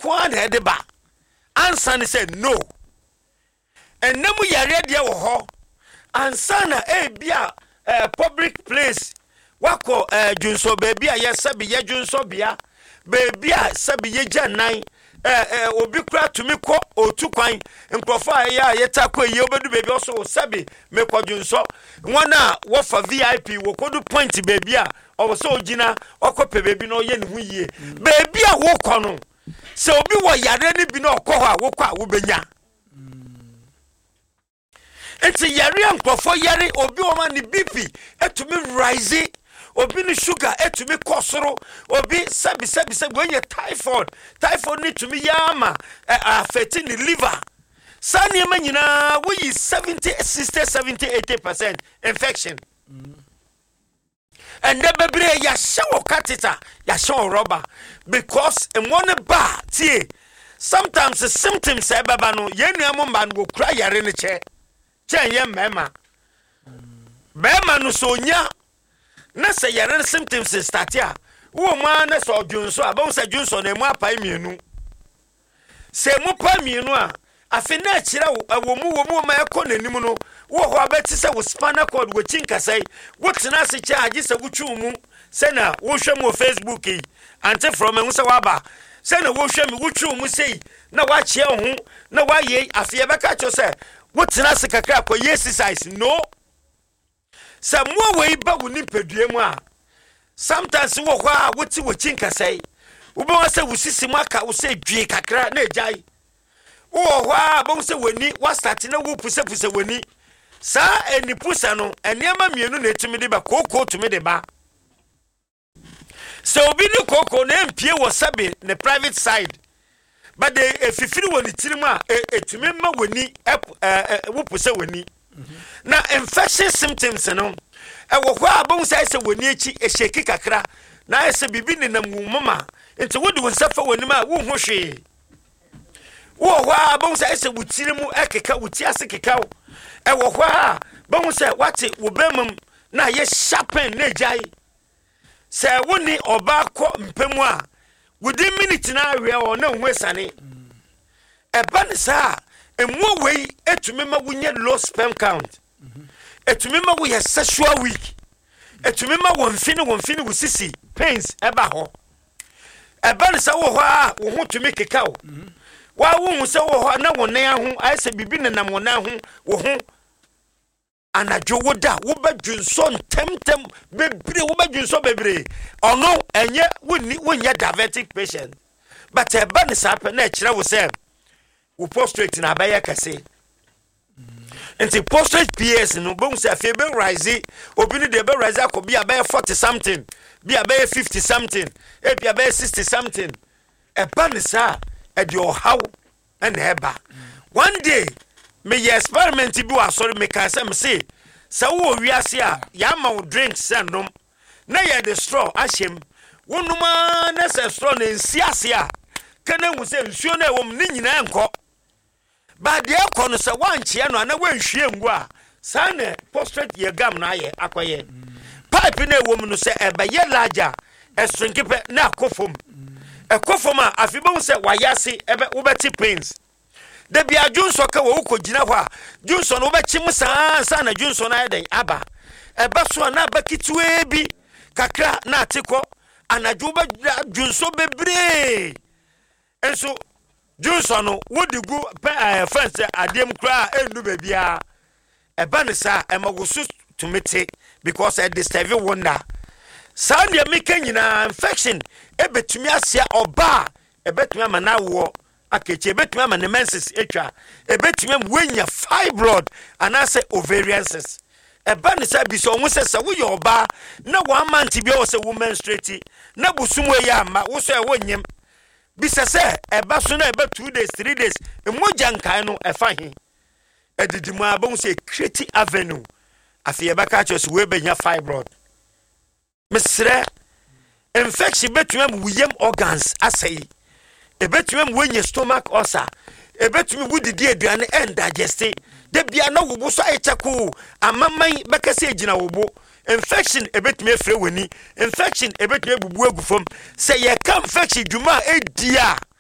nko na de ba ansa ne say no enemu yare de wo ho ansa na bia public place wako junso baby a yesabi ye junso bia baby a sabi ye janan obi kura tumi ko otu kwan nkrofo a yeta ko ye obedu baby oso sabi me ko junso wona wo fa VIP wo kodu point baby a owo so ogina okope baby no ye ne hu yie baby a wo ko no se obi wo yare ni bi no okọ ho a wo kwa wo benya enti yare nkrofo yare obi wo ma ni BP etumi rise obi ni sugar etumi kosoro obi sabi when you typhoid need to be yama affecting the liver sani manyina we 70 80% infection and the baby ya show catheter ya show rubber because in one bar tie sometimes the symptoms say baba no ye nuamo man go cry yare ne che ye mema no so nya na say yare symptoms start ya wo ma na so dwunso a bon say dwunso na mu apai mienu se mu pa mienu a afi na kire wo mu ma ekọ nanim no wo ho abeti se wo spinal cord wo chinkasai wo tena se charge se wo twumu se na wo hwem Facebook yi ante from me se waba se na wo hwem wo twumu sei na wa chie ho na wa ye afi e beka cho se wo tena se kakra ko exercise no se mo we ba wo ni padue mu a sometimes wo ho a wo ti wo chinkasai wo ba se wo sisi mu aka wo se dwe kakra na ejai wo ho a ba wo se wani wa start na wo puse wani sa eni pusa no eniema mienu na etimi de ba koko tumi de ba so obi ni koko na empie wo sabe ne private side but the efifiri woni tirimu a etumi ma wani wo puse wani na infection symptoms no wo ho a ba wo se wani echi eheki kakra na ese bibi ne nam mama enti wo de wonsa fa wani ma wo ho hwe wo ho a ba wo se wo tirimu ekeka wo ti ase keka wo wo ho a ba wo se wate wo bemum na ye sharpen na jai se woni oba ko mpemu a within minute na awe o na hu esane eba ne sa emu wei etumi ma wunye low sperm count etumi ma wo ye sexual weak etumi ma wonfini wo sisi pains eba ho eba ne sa wo ho a wo ho tumi keka wo wa wo se wo ho na wo nan ho ayese bibi ne nam wo nan ho wo ho anajo woda wo badwunso temtem bebre wo badwunso bebre ono enye wonye diabetic patient but eba ne sa pe na kire wo se wo prostate na abaye kase enti prostate PS no bo se afie be rise obi ne de be rise akobi abaye 40 something bi abaye 50 something e bi abaye 60 something eba ne sa e de ohaw na eba one day me ye experiment bi wa sorry me kan say me say wo wiase a ya ma wo drinks andom na ye the straw ahyem wonuma na say straw na nsiase a kana hu say nsuo na ewom ni nyina enko ba de ekọ no say wanchie no na wanhwie ngu a sa na prostate ye gam na aye akoye pipe na ewom no say eba ye larger esrinkipe na akofom ekofom a afibon say wayase ebe wo beti pains de bia junso ka wo kogina ho a junso no bechim sa na junso na eden aba eba so na bakitwe bi kakra na atiko anadwo ba junso bebre enso junso no wodigu fence adem kra endu bebia eba ne sa emagosu tumete because I disturb wonder sa de meka nyina infection ebetumi asia oba ebetumi amana wo akeche betumi amane menses etwa ebetumi wenya fibroid anase ovarian cyst eba ne sa bi so won se wo ye oba na 1 month bi o se wo menstruate na busumo ye ama wo so e wonyem bi se eba so na eba 2 days 3 days emoja nkan no efa he edidimu abon se create avenue afi eba ka cho se we benya fibroid mesre infection betumi wuyem organs asai ebetumi wenye stomach ulcer ebetumi wudidi aduane and digest de bia na wo so ayechaku amaman bekase agina wo bo infection ebetumi efre wani infection ebetumi bubu agufom say ye ka infection dwuma edia